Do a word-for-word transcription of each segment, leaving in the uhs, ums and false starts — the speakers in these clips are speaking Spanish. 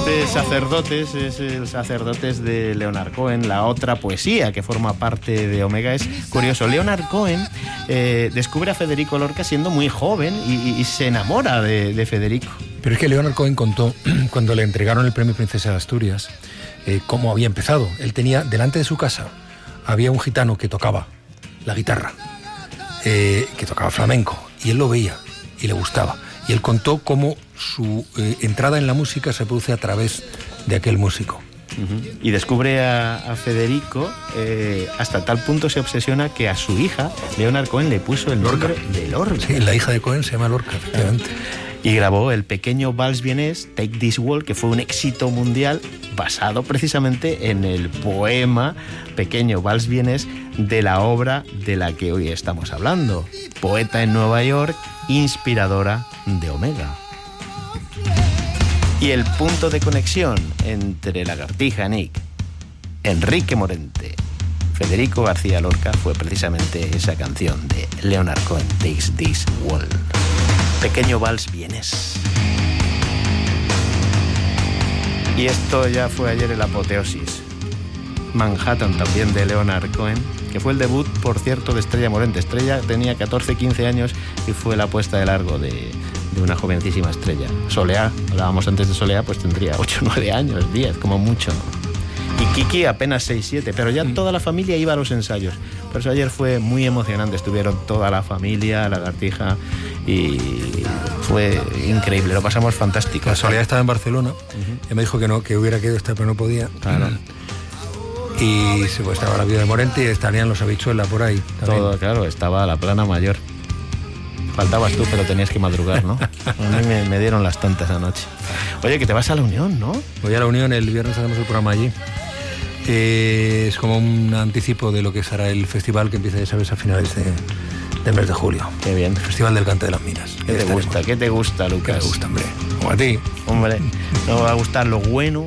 Este Sacerdotes es el Sacerdotes de Leonard Cohen. La otra poesía que forma parte de Omega es curioso. Leonard Cohen eh, descubre a Federico Lorca siendo muy joven y, y, y se enamora de, de Federico. Pero es que Leonard Cohen contó, cuando le entregaron el premio Princesa de Asturias, eh, cómo había empezado. Él tenía, delante de su casa, había un gitano que tocaba la guitarra, eh, que tocaba flamenco, y él lo veía y le gustaba. Y él contó cómo su eh, entrada en la música se produce a través de aquel músico. Uh-huh. Y descubre a, a Federico, eh, hasta tal punto se obsesiona que a su hija, Leonard Cohen, le puso el nombre Lorca. de Lorca. Sí, la hija de Cohen se llama Lorca, efectivamente. Y grabó el pequeño vals vienés, Take This Walk, que fue un éxito mundial basado precisamente en el poema Pequeño Vals vienés de la obra de la que hoy estamos hablando. Poeta en Nueva York, inspiradora de Omega. Y el punto de conexión entre Lagartija Nick, Enrique Morente, Federico García Lorca fue precisamente esa canción de Leonard Cohen, Takes This Walk. Pequeño vals vienés. Y esto ya fue ayer el apoteosis. Manhattan también de Leonard Cohen, que fue el debut, por cierto, de Estrella Morente. Estrella tenía catorce, quince años y fue la puesta de largo de, de una jovencísima estrella. Soleá, hablábamos antes de Soleá, pues tendría ocho, nueve años, diez, como mucho. Y Kiki apenas seis, siete, pero ya toda la familia iba a los ensayos. Por eso ayer fue muy emocionante, estuvieron toda la familia, Lagartija, y fue increíble, lo pasamos fantástico. La Soledad estaba en Barcelona, uh-huh. y me dijo que no, que hubiera querido estar, pero no podía. Claro. Y se pues, estaba la vida de Morente y estarían los Habichuelas por ahí también. Todo, claro, estaba la plana mayor. Faltabas tú, pero tenías que madrugar, ¿no? A mí me, me dieron las tantas anoche. Oye, que te vas a la Unión, ¿no? Voy a la Unión, el viernes hacemos el programa allí. Eh, es como un anticipo de lo que será el festival que empieza, ya sabes, a finales de, del mes de julio. Qué bien. El Festival del Cante de las Minas. ¿Qué te estaremos. gusta? ¿Qué te gusta, Lucas? ¿Qué te gusta, hombre? Como a ti. Hombre, no va a gustar lo bueno.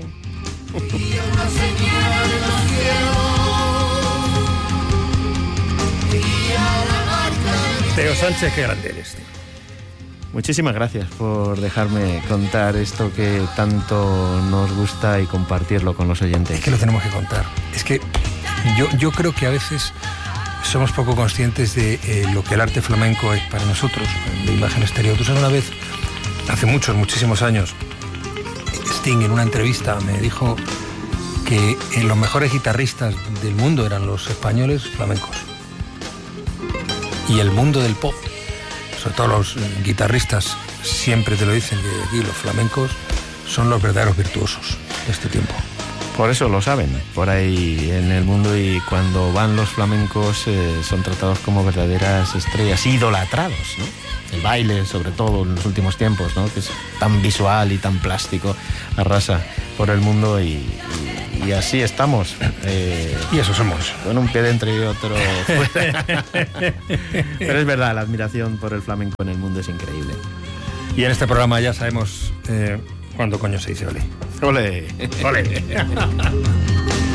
Teo Sánchez, qué grande eres, tío. Muchísimas gracias por dejarme contar esto que tanto nos gusta y compartirlo con los oyentes. Es que lo tenemos que contar. Es que yo, yo creo que a veces somos poco conscientes de eh, lo que el arte flamenco es para nosotros, de imagen exterior. Tú sabes, una vez, hace muchos, muchísimos años, Sting en una entrevista me dijo que eh, los mejores guitarristas del mundo eran los españoles flamencos. Y el mundo del pop, sobre todo los guitarristas, siempre te lo dicen, que aquí los flamencos son los verdaderos virtuosos de este tiempo. Por eso lo saben, por ahí en el mundo, y cuando van los flamencos eh, son tratados como verdaderas estrellas, idolatrados, ¿no? El baile, sobre todo en los últimos tiempos, ¿no? Que es tan visual y tan plástico, arrasa por el mundo y, y, y así estamos. Eh, y eso somos. Con un pie dentro y otro fuera. Pero es verdad, la admiración por el flamenco en el mundo es increíble. Y en este programa ya sabemos eh, cuándo coño se dice ole. ¡Ole! ¡Ole!